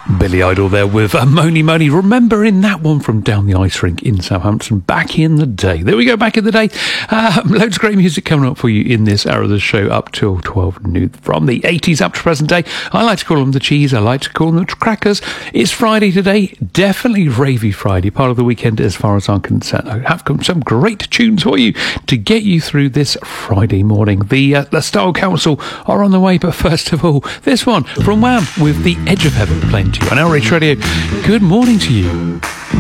Billy Idol there with Mony Mony. Remembering that one from down the ice rink in Southampton back in the day. There we go, back in the day. Loads of great music coming up for you in this hour of the show up till 12 noon. From the 80s up to present day. I like to call them the cheese. I like to call them the crackers. It's Friday today. Definitely Ravey Friday. Part of the weekend as far as I'm concerned. I have some great tunes for you to get you through this Friday morning. The Style Council are on the way, but first of all, this one from Wham with The Edge of Heaven playing to you on Outrage Radio. Good morning to you.